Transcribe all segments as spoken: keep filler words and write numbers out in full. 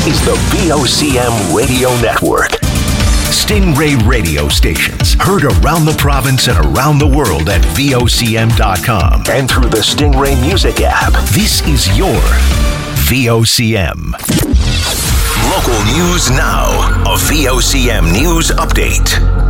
is the V O C M Radio Network. Stingray radio stations heard around the province and around the world at V O C M dot com and through the Stingray Music app. This is your V O C M. Local news now. A V O C M News Update.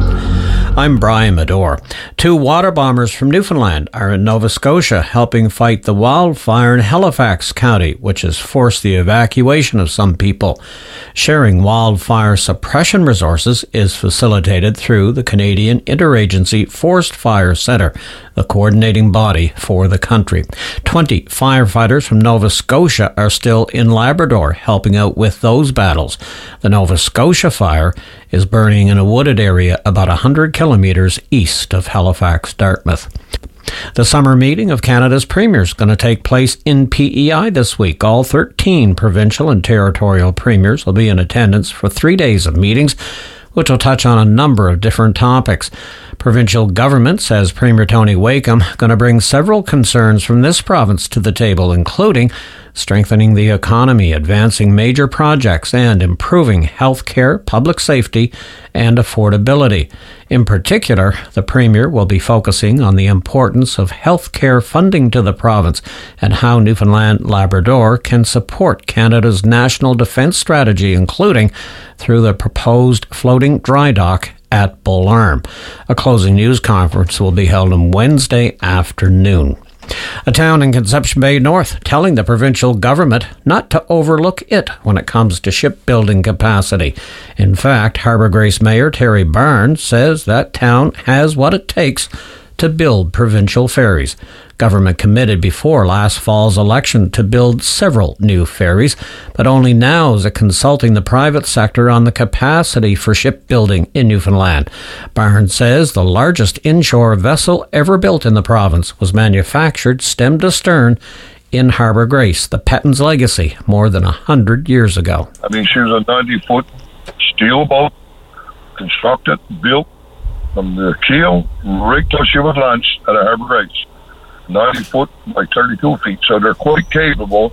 I'm Brian Medore. Two water bombers from Newfoundland are in Nova Scotia helping fight the wildfire in Halifax County, which has forced the evacuation of some people. Sharing wildfire suppression resources is facilitated through the Canadian Interagency Forest Fire Centre, the coordinating body for the country. Twenty firefighters from Nova Scotia are still in Labrador helping out with those battles. The Nova Scotia fire is burning in a wooded area about one hundred kilometres east of Halifax, Dartmouth. The summer meeting of Canada's premiers is going to take place in P E I this week. All thirteen provincial and territorial premiers will be in attendance for three days of meetings, which will touch on a number of different topics. Provincial government, says Premier Tony Wakeham, going to bring several concerns from this province to the table, including strengthening the economy, advancing major projects, and improving health care, public safety, and affordability. In particular, the Premier will be focusing on the importance of health care funding to the province and how Newfoundland Labrador can support Canada's national defence strategy, including through the proposed floating dry dock at Bull Arm. A closing news conference will be held on Wednesday afternoon. A town in Conception Bay North telling the provincial government not to overlook it when it comes to shipbuilding capacity. In fact, Harbour Grace Mayor Terry Barnes says that town has what it takes to build provincial ferries. Government committed before last fall's election to build several new ferries, but only now is it consulting the private sector on the capacity for shipbuilding in Newfoundland. Barnes says the largest inshore vessel ever built in the province was manufactured stem to stern in Harbour Grace, the Petton's Legacy, more than a hundred years ago. I mean, she was a ninety-foot steel boat, constructed, built from the keel right till she was launched at a Harbour Grace. ninety foot by thirty-two feet, so they're quite capable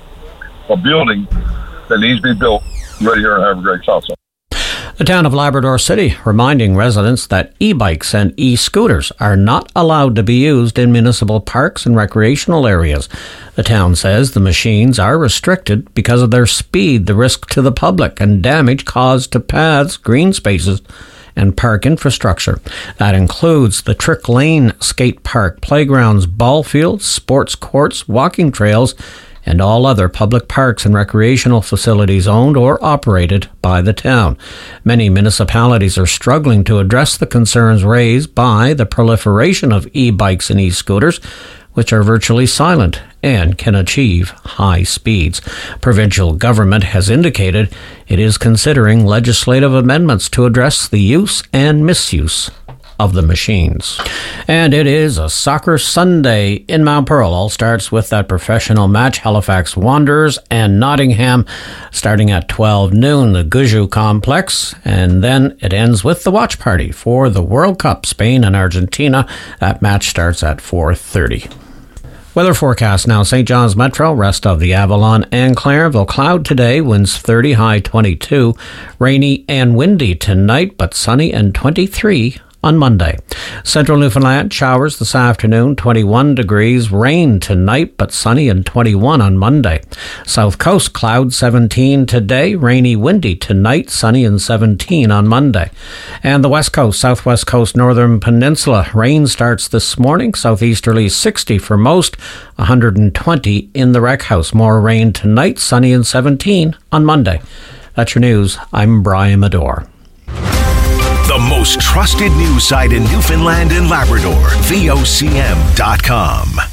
of building that needs to be built right here in Harbour Grace also. The town of Labrador City reminding residents that e-bikes and e-scooters are not allowed to be used in municipal parks and recreational areas. The town says the machines are restricted because of their speed, the risk to the public, and damage caused to paths, green spaces, and park infrastructure. That includes the Trick Lane skate park, playgrounds, ball fields, sports courts, walking trails, and all other public parks and recreational facilities owned or operated by the town. Many municipalities are struggling to address the concerns raised by the proliferation of e-bikes and e-scooters, which are virtually silent and can achieve high speeds. Provincial government has indicated it is considering legislative amendments to address the use and misuse of the machines. And it is a soccer Sunday in Mount Pearl. All starts with that professional match, Halifax Wanderers and Nottingham, starting at twelve noon, the Guju Complex, and then it ends with the watch party for the World Cup, Spain and Argentina. That match starts at four thirty. Weather forecast now. Saint John's Metro, rest of the Avalon and Clarenville. Cloud today, winds thirty, high twenty-two. Rainy and windy tonight, but sunny and twenty-three on Monday. Central Newfoundland, showers this afternoon, twenty-one degrees. Rain tonight, but sunny and twenty-one on Monday. South Coast, cloud seventeen today. Rainy, windy tonight, sunny and seventeen on Monday. And the West Coast, Southwest Coast, Northern Peninsula, rain starts this morning. Southeasterly sixty for most, one hundred twenty in the Rec House. More rain tonight, sunny and seventeen on Monday. That's your news. I'm Brian Medore. The most trusted news site in Newfoundland and Labrador, V O C M dot com.